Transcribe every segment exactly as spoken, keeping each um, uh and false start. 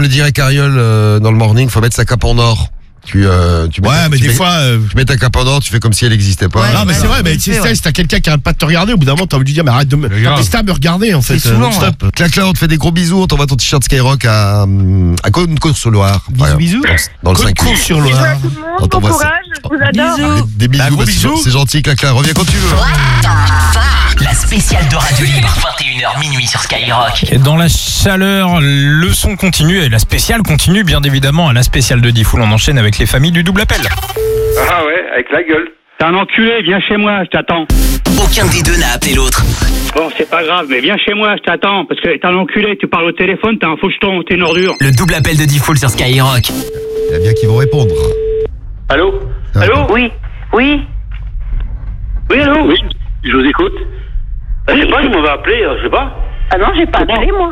le dirait Cariol euh, dans le morning, faut mettre sa cape en or. Tu, euh, tu mets, ouais, mais tu des mets, fois. Euh... Tu mets ta cape en or, tu fais comme si elle n'existait pas. Ouais, non, mais ouais, c'est vrai, ouais, mais tu sais, si t'as quelqu'un qui arrête pas de te regarder, au bout d'un moment, t'as envie de lui dire, mais arrête de me. T'as à me regarder, en fait. C'est souvent, euh, stop. Ouais. Clac-là, on te fait des gros bisous, on t'envoie ton t-shirt Skyrock à, à Côte-sur-Loire. Bisous, bisous. Dans le cinq. Côte-sur-Loire. Bisous à tout le monde, bon courage, je vous adore. Bisous. Des, des bisous, Bah, gros bah, c'est- bisous. c'est gentil, Clac-là, reviens quand tu veux. La spéciale de Radio Libre, vingt et une heures minuit sur Skyrock. Et dans la chaleur, le son continue et la spéciale continue bien évidemment. À la spéciale de Diffoul, on enchaîne avec les familles du double appel. Ah ouais, avec la gueule. T'es un enculé, viens chez moi, je t'attends. Aucun des deux n'a appelé l'autre. Bon, c'est pas grave, mais viens chez moi, je t'attends. Parce que t'es un enculé, tu parles au téléphone, t'es un faucheton, t'es une ordure. Le double appel de Diffoul sur Skyrock. Il y a bien qui vont répondre. Allô Ça va Allô Oui, oui. Oui, allô Oui, je vous écoute. Ah, je sais pas, je m'avais appelé, euh, je sais pas. Ah non, j'ai pas appelé, moi.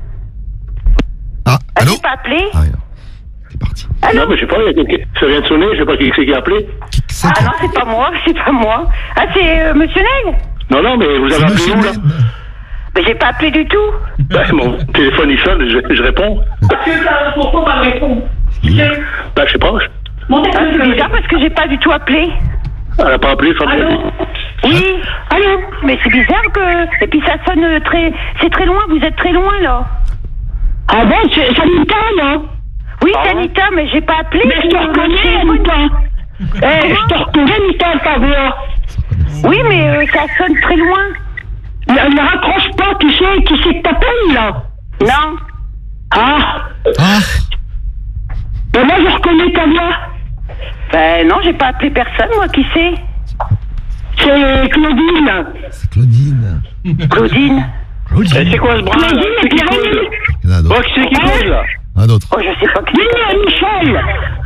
Ah, Ah, allô j'ai pas appelé. Ah, rien. C'est parti. Non, mais je sais pas, il y a quelqu'un- ça vient de sonner, je sais pas qui c'est qui a appelé. Qui- c'est Ah qui- non, c'est pas moi, c'est pas moi. Ah, c'est euh, Monsieur Neg. Non, non, mais vous c'est avez appelé Monsieur où, là Ned. Mais j'ai pas appelé du tout. Bah, mon téléphone, il sonne, je, je réponds. Pourquoi pas me répondre? Bah, je sais pas, je- Ah, c'est bizarre parce que j'ai pas du tout appelé. elle a pas appelé, Fabien. Oui, allô. Mais c'est bizarre que... Et puis ça sonne très... C'est très loin, vous êtes très loin, là. Ah bon, c'est Anita, là? Oui, c'est Anita, mais j'ai pas appelé. Mais je te reconnais, Anita. Eh, je te reconnais, Anita, Fabien. Oui, mais euh, ça sonne très loin. Ne, ne raccroche pas, tu sais, qui c'est que t'appelles, là? Non. Ah. Ah, Mais moi, je reconnais ta voix. Ben non, j'ai pas appelé personne, moi, qui c'est? C'est Claudine. C'est Claudine. Claudine. Eh, c'est quoi ce bras là Claudine et Pierre-Émile. Il y en a Oh, d'autres. qui c'est qui cause, là Un d'autre. Oh, je sais pas qui c'est. Michel.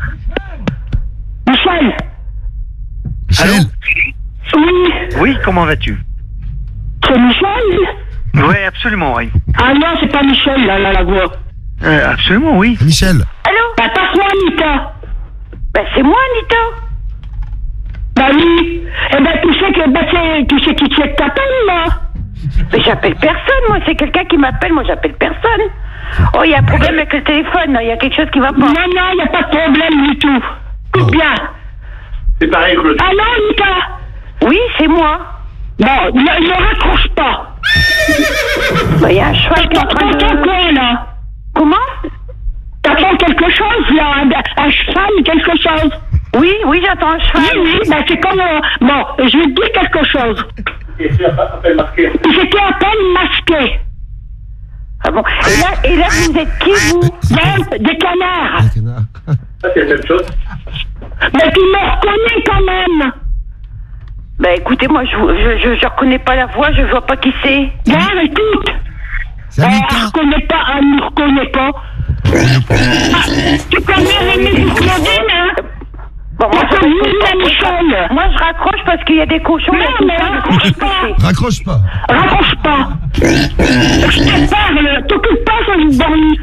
Michel. Michel. Oui. Oui, comment vas-tu? C'est Michel? Ouais, absolument, oui. Ah non, c'est pas Michel, là, là, la voix. Euh, absolument, oui. Michel. Allô? Bah, passe-moi, Anita. Ben, c'est moi, Anita. Bah oui. Eh ben, tu sais que, bah, c'est, tu sais qui c'est que t'appelles, là? Mais j'appelle personne, moi. C'est quelqu'un qui m'appelle, moi, j'appelle personne. Oh, il y a un problème avec le téléphone, là. Il y a quelque chose qui va pas. Non, non, il n'y a pas de problème du tout. Tout bien. C'est pareil, Claude. Allô, Anita? Oui, c'est moi. Bon, ne, ne raccroche pas. Bah, il y a un cheval qui est en train de... T'entends quoi, là? Comment? T'entends quelque chose, là? Un, un cheval, quelque chose? Oui, oui, j'entends un cheval. Oui, oui, bah c'est comme... Euh, bon, je vais te dire quelque chose. C'est appel marqué. C'était à peine masqué. Ah bon? Et là, et là vous êtes qui, vous? Là, des canards. Un canard. Ça, c'est la même chose. Mais tu me reconnais quand même. Bah écoutez, moi, je, je, je, je reconnais pas la voix, je vois pas qui c'est. Bien, écoute. C'est Elle Anita. ne reconnaît pas, elle ne reconnaît pas. Ah, tu connais Rémi Claudine, hein? Bon, moi, je Michel. Moi, je raccroche parce qu'il y a des cochons. Non, mais raccroche pas. Raccroche pas. Raccroche pas. Je te parle. T'occupes pas, ça, une bornie.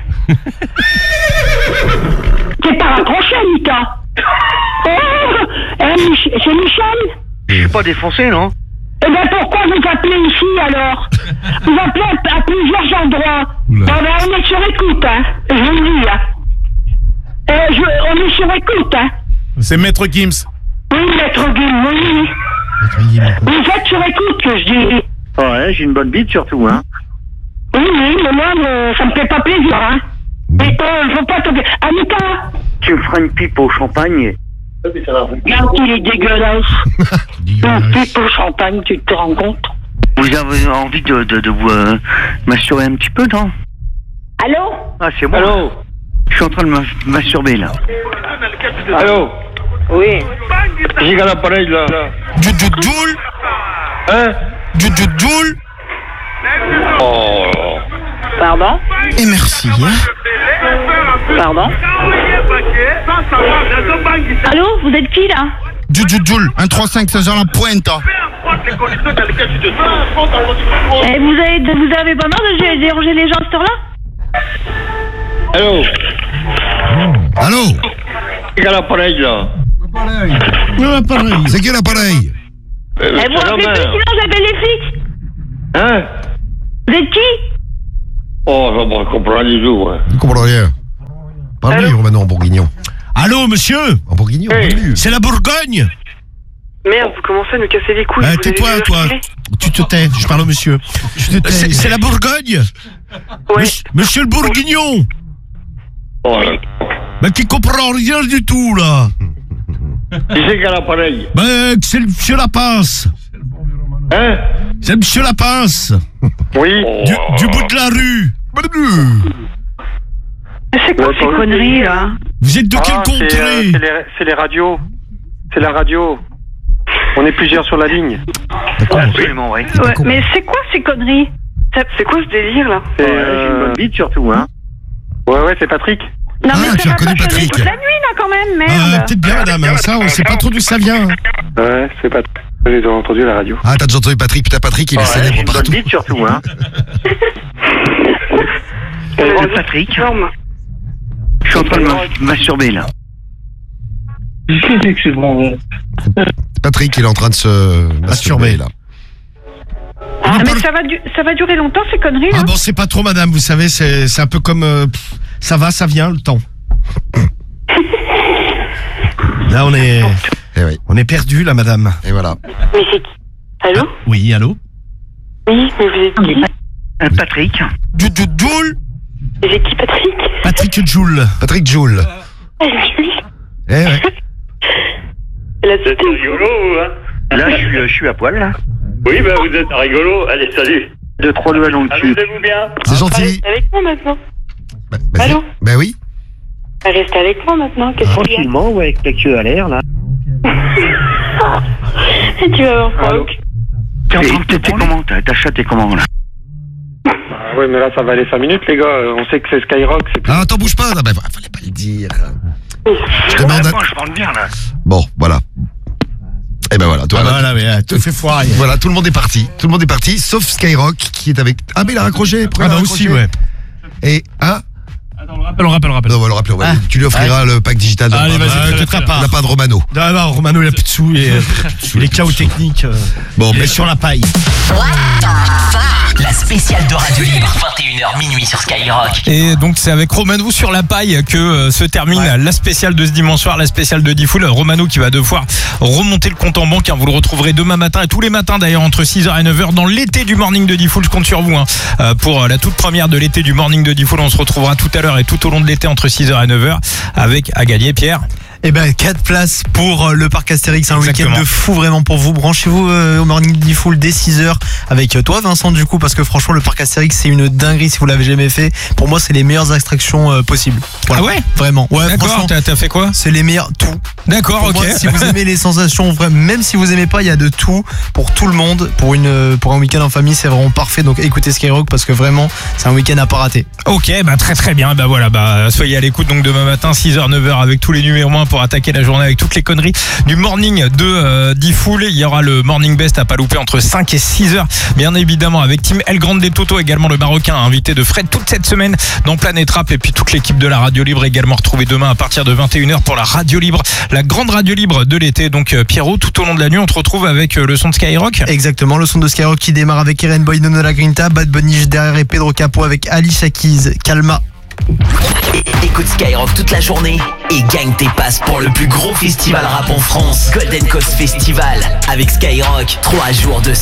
T'es pas raccroché, Anita. Oh, hein, Mich- c'est Michel? Je suis pas défoncé, non? Eh bien, pourquoi vous appelez ici, alors? Vous appelez à, à plusieurs endroits. Oula. Bon, ben, on est sur écoute, hein. Je vous le dis, hein. Euh, je, on est sur écoute, hein. c'est Maître Gims. Oui, maître Guim, oui. Vous êtes sur écoute, que je dis. Ouais, j'ai une bonne bite surtout, hein. Oui, oui, mais moi, euh, ça me fait pas plaisir, hein. Mais euh, faut pas te... Anita! Tu me feras une pipe au champagne. Regarde, il est dégueulasse. Une pipe au champagne, tu te rends compte? Vous avez envie de, de, de vous euh, masturber un petit peu, non? Allô? Ah, c'est moi. Allô Je suis en train de me masturber, là. Allô Oui. J'ai qu'à l'appareil, là. Du du Joule. Hein Du du Joule. Oh. Pardon? Et merci. Hein. Pardon? Allô? Vous êtes qui, là? Du du Joule. un trois cinq Saint-Jean-la-Pointe. Eh, vous avez, vous avez pas marre de dé- déranger les gens à cette heure-là? Allô Allô. J'ai qu'à l'appareil, là. Ouais, pareil. C'est qui l'appareil? Euh, Eh, vous c'est rappelez Romain. plus, sinon j'appelle les flics. Hein Vous êtes qui? Oh, je ne comprends pas du tout, hein. Je comprends rien. Parle-lui, Romano, en bourguignon. Allô, monsieur? En bourguignon, Hey. parle-lui. C'est la Bourgogne? Merde, vous commencez à nous casser les couilles. Euh, vous tais-toi, allez toi. reculer. Tu te tais, je parle au monsieur. C'est c'est la Bourgogne? Ouais. Monsieur, monsieur le Bourguignon? Oh, Bah, qui comprend rien du tout, là. qui c'est qui a l'appareil? Bah, c'est le monsieur Lapince. Hein? C'est le monsieur Lapince. Oui. Du, du bout de la rue. Mais c'est quoi ces conneries, là? Vous êtes de Ah, quelle c'est, euh, contrée? c'est les, c'est les radios. C'est la radio. On est plusieurs sur la ligne. Absolument, oui. Ouais, mais c'est quoi ces conneries? C'est, c'est quoi ce délire là? C'est, Ouais, j'ai une bonne bite surtout, hein. Ouais, ouais, c'est Patrick. Non, Ah, mais tu ça as va connu pas sonner Patrick. toute la nuit, là, quand même, Ah, merde. peut-être bien, madame. hein, Ça, on sait pas trop d'où ça vient. Ouais, c'est Patrick. J'ai entendu la radio. Ah, t'as déjà entendu Patrick? Putain, Patrick, il est Ouais, j'ai célèbre une bonne partout. bite surtout, hein. Euh, Patrick, Norme. je suis en train de me masturber là. Patrick, il est en train de se masturber, là. Ah, mais ça va, du- ça va durer longtemps, ces conneries, là? Ah bon, c'est pas trop, madame. Vous savez, c'est c'est un peu comme... euh, pff, ça va, ça vient, le temps. Là, on est... Eh oui, On est perdu, là, madame. et voilà. Mais c'est qui? Allô? Oui, allô? Oui, mais vous êtes qui? Euh, Patrick, Du, du, Joule? Mais c'est qui Patrick? Patrick Joule. Patrick Joule. Ah, oui. Eh ouais. La Vous êtes rigolo, vous, hein? là je suis, euh, je suis à poil là. Oui, ben vous êtes rigolo. Allez, salut. Deux, trois doigts dans le cul. Amusez-vous bien. C'est gentil. Reste avec moi maintenant. Bah, bah, Allô? bah oui. Reste avec moi maintenant. Qu'est-ce qu'il y a? Tranquillement, ouais, avec la queue à l'air là. Tu vas avoir Franck. T'es en train de t'es comment? Ta ta chatte est comment là? Ah ouais, mais là, ça va aller cinq minutes, les gars. On sait que c'est Skyrock. C'est plus... Ah, t'en bouge pas. Non, bah, fallait pas le dire. Je demande à... Moi je parle bien là. Bon, voilà. Et ben voilà, toi, Ah, là, voilà, mais euh, tout fait foirer. voilà, tout le monde est parti. Tout le monde est parti, sauf Skyrock qui est avec. Ah, mais il a raccroché. pourquoi Ah il a bah aussi, raccroché ouais. Et ah, Attends, on rappelle, on rappelle, on rappelle. non, on va le rappeler. on va- Ah. Tu lui offriras le pack digital. de Allez, Romano. vas-y, Euh, fais-le, te tape fais-le. pas. Il n'a pas de Romano. Non, non, Romano, il a plus de sous. Et, euh, les chaos techniques. euh, Bon, il est mais sur la paille. La spéciale de Radio Libre, vingt et une heures minuit sur Skyrock. Et donc c'est avec Romano sur la paille que euh, se termine la spéciale de ce dimanche soir, la spéciale de Diffoul. Romano qui va devoir remonter le compte en banque, hein. Vous le retrouverez demain matin et tous les matins d'ailleurs entre six heures et neuf heures dans l'été du Morning de Diffoul. Je compte sur vous hein, euh, pour euh, la toute première de l'été du Morning de Diffoul. On se retrouvera tout à l'heure et tout au long de l'été entre six heures et neuf heures avec à gagner Pierre. Eh ben, quatre places pour euh, le parc Astérix, un Exactement. week-end de fou vraiment pour vous. Branchez-vous euh, au Morning Diffoul dès six heures avec euh, toi Vincent du coup, parce que franchement le parc Astérix c'est une dinguerie si vous l'avez jamais fait. Pour moi c'est les meilleures attractions euh, possibles. Voilà. Ah ouais? Vraiment. Ouais, D'accord, franchement, t'as t'as fait quoi? c'est les meilleurs tout. D'accord, Pour ok. moi, si vous aimez les sensations, vraiment, même si vous aimez pas, il y a de tout pour tout le monde. Pour une euh, pour un week-end en famille, c'est vraiment parfait. Donc écoutez Skyrock parce que vraiment c'est un week-end à pas rater. Ok, bah très très bien. Bah voilà, bah soyez à l'écoute donc demain matin six heures neuf heures avec tous les numéros un pour attaquer la journée avec toutes les conneries du morning de euh, Diffoul. Il y aura le morning best à pas louper entre cinq et six heures. Bien évidemment avec Team El Grande des Toto, également le Marocain invité de Fred toute cette semaine dans Planète Rap, et puis toute l'équipe de la Radio Libre également retrouvée demain à partir de vingt et une heures pour la Radio Libre, la grande Radio Libre de l'été. Donc euh, Pierrot, tout au long de la nuit on te retrouve avec euh, le son de Skyrock. Exactement, le son de Skyrock qui démarre avec Eren Boy, Nono La Grinta, Bad Bunny juste derrière et Pedro Capo avec Alicia Keys, Calma. Et- Écoute Skyrock toute la journée et gagne tes passes pour le plus gros festival rap en France, Golden Coast Festival, avec Skyrock. Trois jours de